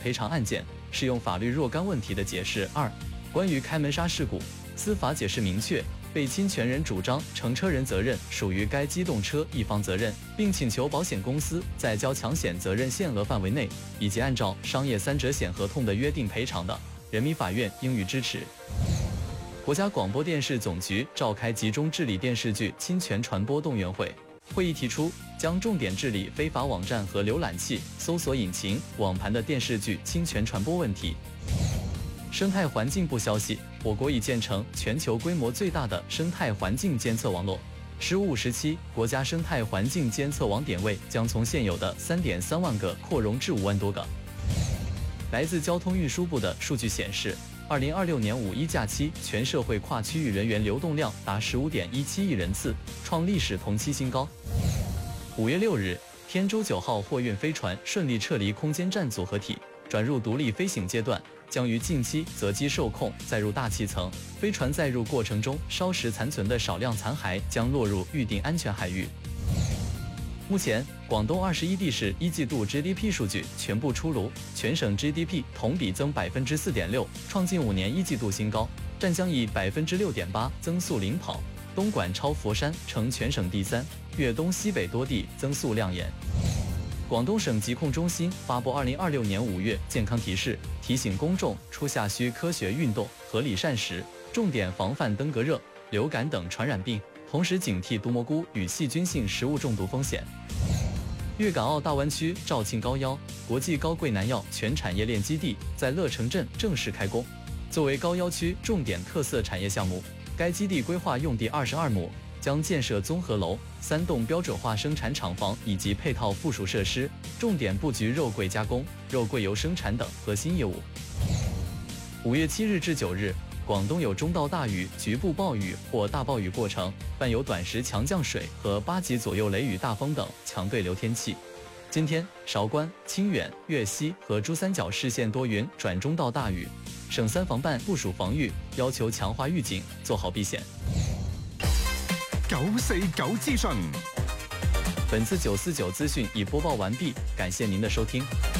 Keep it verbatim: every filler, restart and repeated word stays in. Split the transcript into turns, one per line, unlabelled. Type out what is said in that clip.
赔偿案件，适用法律若干问题的解释。二、关于开门杀事故，司法解释明确，被侵权人主张乘车人责任属于该机动车一方责任，并请求保险公司在交强险责任限额范围内，以及按照商业三者险合同的约定赔偿的，人民法院应予支持。国家广播电视总局召开集中治理电视剧侵权传播动员会，会议提出，将重点治理非法网站和浏览器、搜索引擎、网盘的电视剧侵权传播问题。生态环境部消息，我国已建成全球规模最大的生态环境监测网络。十五时期，国家生态环境监测网点位将从现有的 三点三万个扩容至五万多个。来自交通运输部的数据显示，二零二六年五一假期全社会跨区域人员流动量达 十五点一七亿人次，创历史同期新高。五月六日，天舟九号货运飞船顺利撤离空间站组合体，转入独立飞行阶段，将于近期择机受控载入大气层。飞船载入过程中烧蚀残存的少量残骸将落入预定安全海域。目前，广东二十一地市一季度 G D P 数据全部出炉，全省 G D P 同比增 百分之四点六， 创近五年一季度新高。湛江以 百分之六点八 增速领跑，东莞超佛山成全省第三，粤东西北多地增速亮眼。广东省疾控中心发布二零二六年五月健康提示，提醒公众初夏需科学运动，合理膳食，重点防范登革热、流感等传染病，同时警惕毒蘑菇与细菌性食物中毒风险。粤港澳大湾区肇庆高腰国际高贵南药全产业链基地在乐城镇正式开工。作为高腰区重点特色产业项目，该基地规划用地二十二亩，将建设综合楼、三栋标准化生产厂房以及配套附属设施，重点布局肉桂加工、肉桂油生产等核心业务。五月七日至九日，广东有中到大雨、局部暴雨或大暴雨过程，伴有短时强降水和八级左右雷雨大风等强对流天气。今天，韶关、清远、粤西和珠三角市县多云转中到大雨，省三防办部署防御，要求强化预警，做好避险。
九四九資訊，
本次九四九資訊已播報完畢，感謝您的收聽。